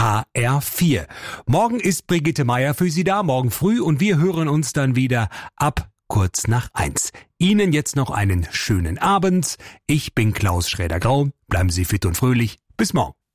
HR4. Morgen ist Brigitte Meier für Sie da, morgen früh, und wir hören uns dann wieder ab kurz nach 1. Ihnen jetzt noch einen schönen Abend. Ich bin Klaus Schräder-Grau. Bleiben Sie fit und fröhlich. Bis morgen.